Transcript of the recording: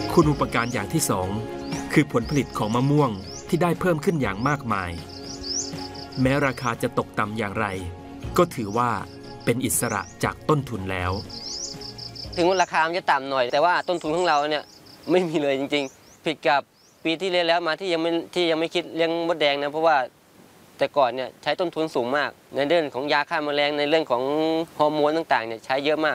คุณูปการอย่างที่สองคือผลผลิตของมะม่วงที่ได้เพิ่มขึ้นอย่างมากมายแม้ราคาจะตกต่ำอย่างไรก็ถือว่าเป็นอิสระจากต้นทุนแล้วถึงราคามันจะต่ำหน่อยแต่ว่าต้นทุนของเราเนี่ยไม่มีเลยจริงๆผิดกับปีที่แล้วมาที่ยังไม่คิดเลี้ยงมดแดงนะเพราะว่าแต่ก่อนเนี่ยใช้ต้นทุนสูงมากในเรื่องของยาฆ่าแมลงในเรื่องของฮอร์โมนต่างๆเนี่ยใช้เยอะมาก